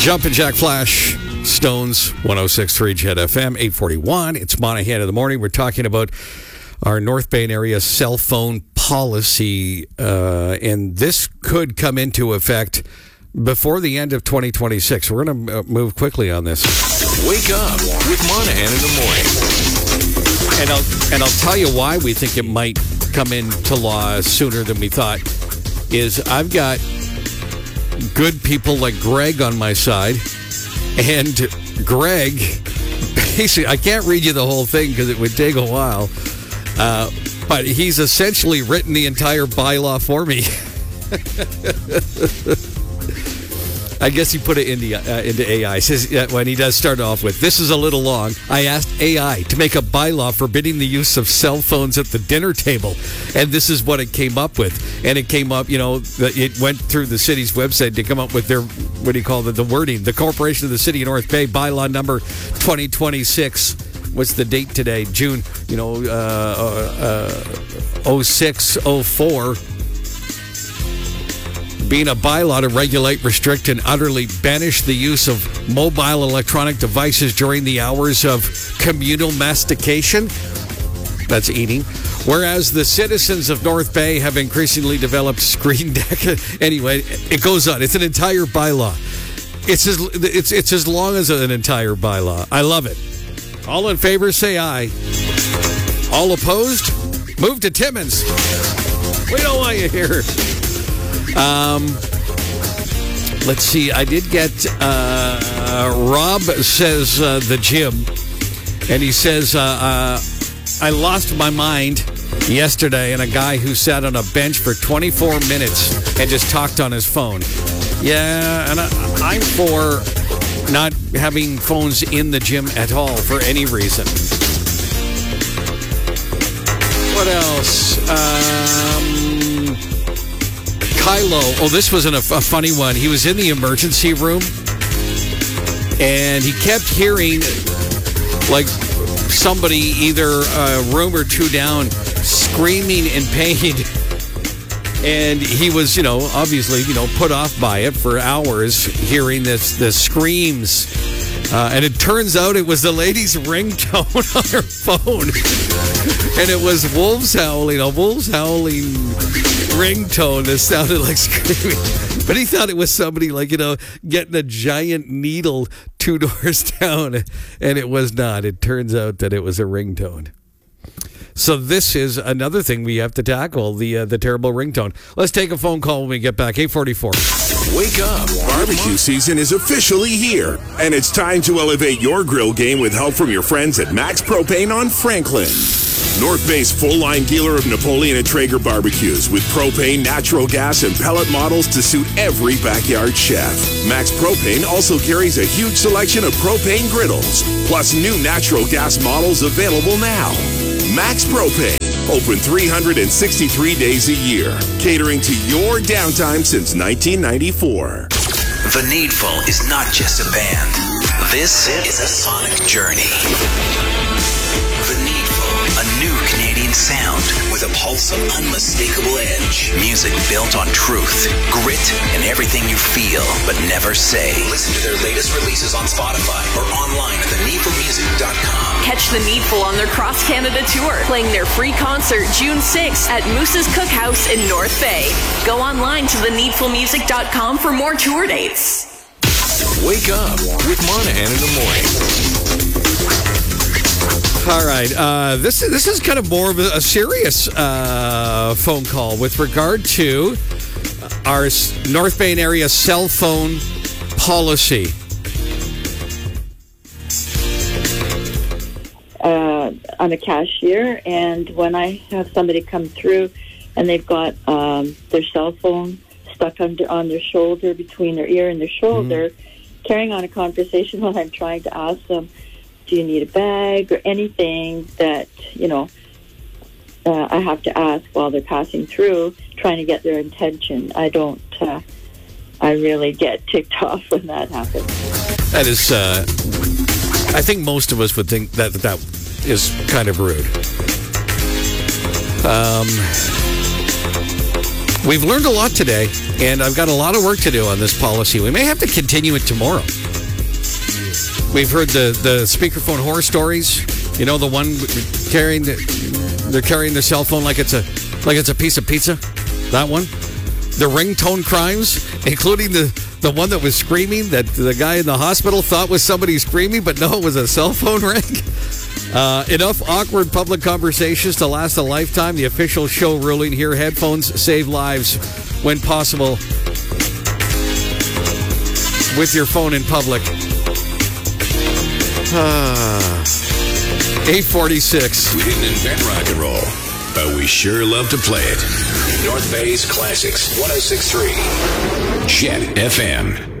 Jumpin' Jack Flash, Stones, 106.3 Jet FM, 841. It's Monahan in the morning. We're talking about our North Bay area cell phone policy, and this could come into effect before the end of 2026. We're going to move quickly on this. Wake up with Monahan in the morning. And I'll tell you why we think it might come into law sooner than we thought. Is I've got good people like Greg on my side, and Greg, basically, I can't read you the whole thing because it would take a while, but he's essentially written the entire bylaw for me. I guess he put it into AI. Says when he does start off with, "This is a little long. I asked AI to make a bylaw forbidding the use of cell phones at the dinner table, and this is what it came up with." And it came up, it went through the city's website to come up with their, what do you call it, the wording. The Corporation of the City of North Bay bylaw number 2026. What's the date today? June, 0604. Being a bylaw to regulate, restrict, and utterly banish the use of mobile electronic devices during the hours of communal mastication. That's eating. Whereas the citizens of North Bay have increasingly developed screen deck. Anyway, it goes on. It's an entire bylaw. It's as long as an entire bylaw. I love it. All in favor, say aye. All opposed? Move to Timmins. We don't want you here. Let's see. I did get Rob says the gym, and he says I lost my mind yesterday, and a guy who sat on a bench for 24 minutes and just talked on his phone. Yeah, and I'm for not having phones in the gym at all for any reason. What else? Kylo. Oh, this wasn't a funny one. He was in the emergency room, and he kept hearing, like, somebody either a room or two down screaming in pain. And he was, obviously, put off by it for hours, hearing the screams. And it turns out it was the lady's ringtone on her phone. And it was wolves howling, a wolves howling ringtone that sounded like screaming. But he thought it was somebody, like, getting a giant needle 2 doors down. And it was not. It turns out that it was a ringtone. So this is another thing we have to tackle, the terrible ringtone. Let's take a phone call when we get back. 844. Wake up. Barbecue season is officially here, and it's time to elevate your grill game with help from your friends at Max Propane on Franklin. North Bay's full-line dealer of Napoleon and Traeger barbecues with propane, natural gas, and pellet models to suit every backyard chef. Max Propane also carries a huge selection of propane griddles, plus new natural gas models available now. Max Propane, open 363 days a year, catering to your downtime since 1994. The Needful is not just a band. This is a sonic journey. The Needful, a new Canadian sound with a pulse of unmistakable edge. Music built on truth, grit, and everything you feel but never say. Listen to their latest releases on Spotify or online at theneedfulmusic.com. Catch The Needful on their cross-Canada tour, playing their free concert June 6th at Moose's Cookhouse in North Bay. Go online to theneedfulmusic.com for more tour dates. Wake up with Monahan in the morning. All right. This is kind of more of a serious phone call with regard to our North Bay area cell phone policy. I'm a cashier, and when I have somebody come through and they've got their cell phone stuck on their shoulder, between their ear and their shoulder, carrying on a conversation while I'm trying to ask them, do you need a bag or anything that, I have to ask while they're passing through, trying to get their attention. I really get ticked off when that happens. That is, I think most of us would think that is kind of rude. We've learned a lot today, and I've got a lot of work to do on this policy. We may have to continue it tomorrow. We've heard the speakerphone horror stories. You know, the one they're carrying their cell phone like it's a piece of pizza. That one. The ringtone crimes, including the one that was screaming that the guy in the hospital thought was somebody screaming, but no, it was a cell phone ring. Enough awkward public conversations to last a lifetime. The official show ruling here: headphones save lives when possible with your phone in public. 8:46. We didn't invent rock and roll, but we sure love to play it. North Bay's Classics 106.3 Jet FM.